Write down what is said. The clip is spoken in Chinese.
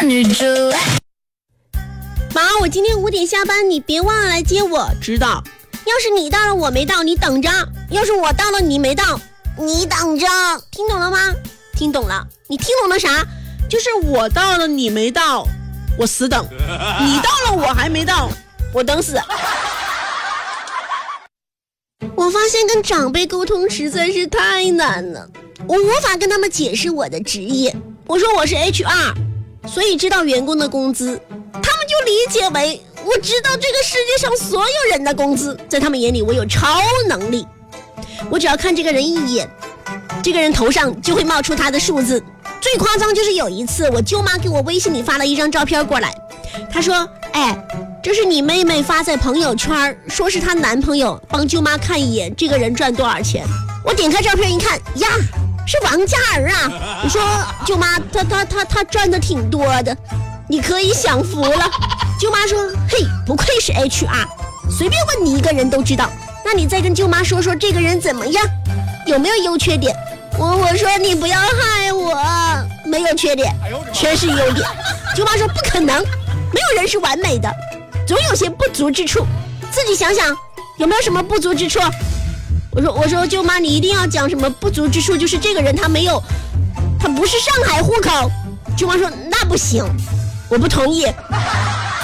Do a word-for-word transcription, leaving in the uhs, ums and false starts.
妈，我今天五点下班，你别忘了来接我。 知道。 要是你到了我没到，你等着；要是我到了你没到，你等着。听懂了吗？听懂了。你听懂了啥？ 就是我到了你没到，我死等；你到了我还没到，我等死。 我发现跟长辈沟通实在是太难了，我无法跟他们解释我的职业。我说我是 H R， 所以知道员工的工资，他们就理解为我知道这个世界上所有人的工资，在他们眼里我有超能力。我只要看这个人一眼，这个人头上就会冒出他的数字。最夸张就是有一次，我舅妈给我微信里发了一张照片过来，她说：“哎，这是你妹妹发在朋友圈，说是她男朋友，帮舅妈看一眼，这个人赚多少钱。”我点开照片一看，呀，是王嘉尔啊！我说舅妈，他他他他赚的挺多的，你可以享福了。舅妈说：“嘿，不愧是 H R， 随便问你一个人都知道。那你再跟舅妈说说这个人怎么样，有没有优缺点？”我我说你不要害我，没有缺点，全是优点。舅妈说不可能，没有人是完美的，总有些不足之处，自己想想有没有什么不足之处。我说我说舅妈，你一定要讲什么不足之处，就是这个人他没有，他不是上海户口。舅妈说那不行，我不同意。